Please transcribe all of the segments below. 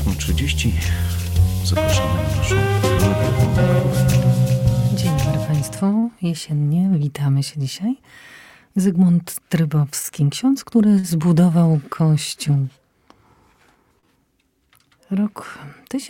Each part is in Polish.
8:30. Zapraszamy na naszą żeglową królewną. Dzień dobry Państwu. Jesiennie witamy się dzisiaj. Zygmunt Trybowski, ksiądz, który zbudował Kościół. Rok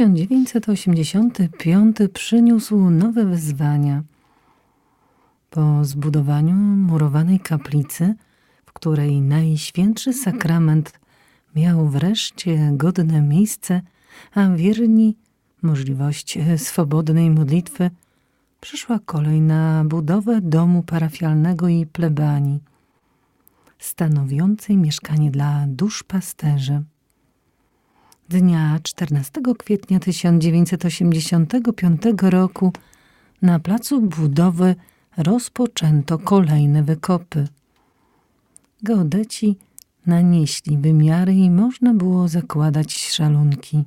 1985 przyniósł nowe wyzwania. Po zbudowaniu murowanej kaplicy, w której Najświętszy Sakrament miał wreszcie godne miejsce, a wierni możliwość swobodnej modlitwy, przyszła kolej na budowę domu parafialnego i plebanii, stanowiącej mieszkanie dla duszpasterzy. Dnia 14 kwietnia 1985 roku na placu budowy rozpoczęto kolejne wykopy. Geodeci nanieśli wymiary i można było zakładać szalunki.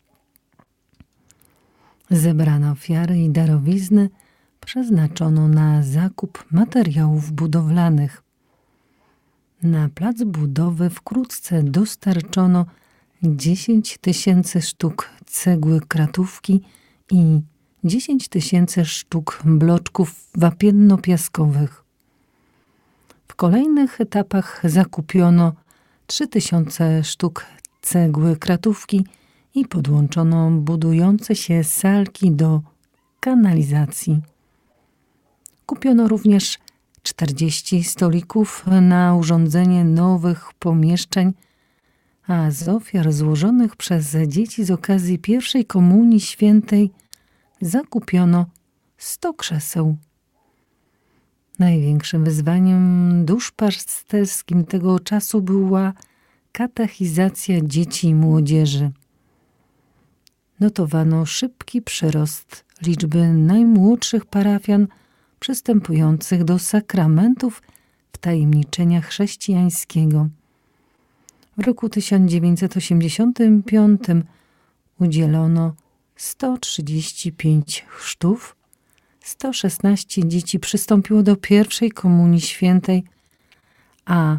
Zebrane ofiary i darowizny przeznaczono na zakup materiałów budowlanych. Na plac budowy wkrótce dostarczono 10 000 sztuk cegły kratówki i 10 000 sztuk bloczków wapienno-piaskowych. W kolejnych etapach zakupiono 3000 sztuk cegły kratówki i podłączono budujące się salki do kanalizacji. Kupiono również 40 stolików na urządzenie nowych pomieszczeń, a z ofiar złożonych przez dzieci z okazji pierwszej Komunii Świętej zakupiono 100 krzeseł. Największym wyzwaniem duszpasterskim tego czasu była katechizacja dzieci i młodzieży. Notowano szybki przyrost liczby najmłodszych parafian przystępujących do sakramentów wtajemniczenia chrześcijańskiego. W roku 1985 udzielono 135 chrztów, 116 dzieci przystąpiło do pierwszej Komunii Świętej, a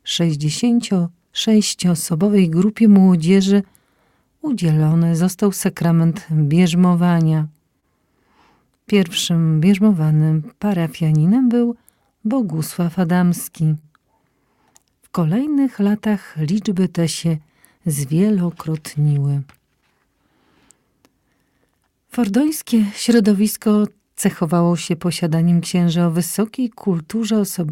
66-osobowej grupie młodzieży udzielony został sakrament bierzmowania. Pierwszym bierzmowanym parafianinem był Bogusław Adamski. W kolejnych latach liczby te się zwielokrotniły. Fordońskie środowisko cechowało się posiadaniem księży o wysokiej kulturze osobistej